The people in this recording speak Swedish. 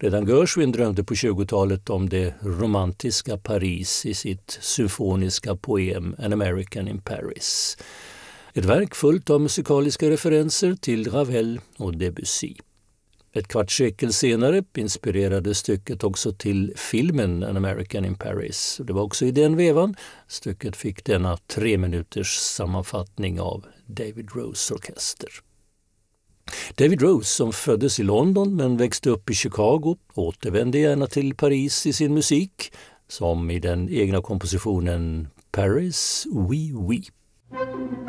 Redan Gershwin drömde på 20-talet om det romantiska Paris i sitt symfoniska poem An American in Paris. Ett verk fullt av musikaliska referenser till Ravel och Debussy. Ett kvartssekel senare inspirerade stycket också till filmen An American in Paris. Det var också i den vevan stycket fick denna 3 minuters sammanfattning av David Rose Orkester. David Rose, som föddes i London men växte upp i Chicago, återvände gärna till Paris i sin musik, som i den egna kompositionen Paris, oui, oui.